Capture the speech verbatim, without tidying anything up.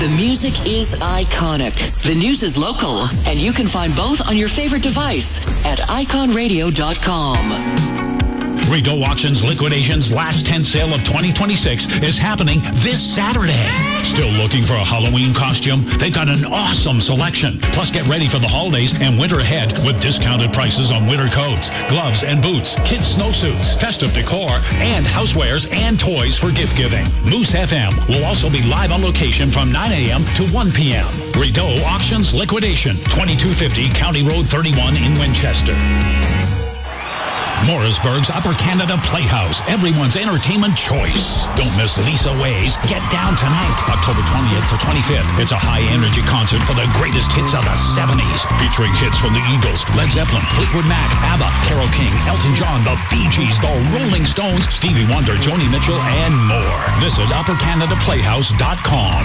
The music is iconic. The news is local. And you can find both on your favorite device at icon radio dot com. Rideau Auctions Liquidation's last tent sale of twenty twenty-six is happening this Saturday. Still looking for a Halloween costume? They've got an awesome selection. Plus, get ready for the holidays and winter ahead with discounted prices on winter coats, gloves and boots, kids' snowsuits, festive decor, and housewares and toys for gift giving. Moose F M will also be live on location from nine a.m. to one p.m. Rideau Auctions Liquidation, twenty-two fifty County Road thirty-one in Winchester. Morrisburg's Upper Canada Playhouse, everyone's entertainment choice. Don't miss Lisa Ways Get Down Tonight, October twentieth to twenty-fifth. It's a high-energy concert for the greatest hits of the seventies, featuring hits from the Eagles, Led Zeppelin, Fleetwood Mac, ABBA, Carole King, Elton John, the Bee Gees, the Rolling Stones, Stevie Wonder, Joni Mitchell, and more. Visit upper canada playhouse dot com.